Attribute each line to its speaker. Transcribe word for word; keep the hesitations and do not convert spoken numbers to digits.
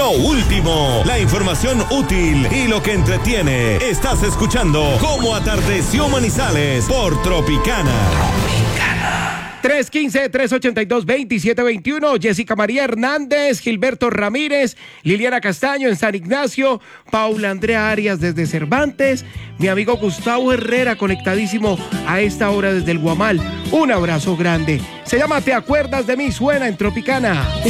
Speaker 1: Lo último, la información útil y lo que entretiene. Estás escuchando Cómo Atardeció Manizales por Tropicana.
Speaker 2: tres uno cinco, tres ocho dos, dos siete dos uno, Jessica María Hernández, Gilberto Ramírez, Liliana Castaño en San Ignacio, Paula Andrea Arias desde Cervantes, mi amigo Gustavo Herrera conectadísimo a esta hora desde el Guamal. Un abrazo grande. Se llama ¿Te acuerdas de mí? Suena en Tropicana.